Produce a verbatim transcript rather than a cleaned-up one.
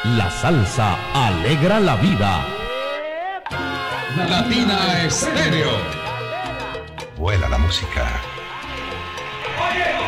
La salsa alegra la vida. Latina Estéreo. Vuela la música. Oye,